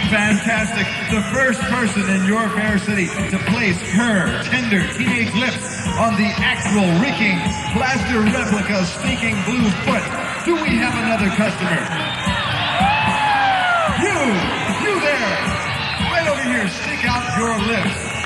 Fantastic. The first person in your fair city to place her tender teenage lips on the actual reeking plaster replica stinking blue foot. Do we have another customer? You there. Right over here. Stick out your lips.